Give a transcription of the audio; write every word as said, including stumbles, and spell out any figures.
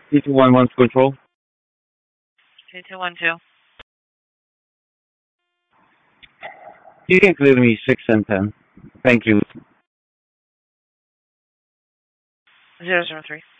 T two one one to control. two two one two. You can clear me six and ten. Thank you. Zero zero three.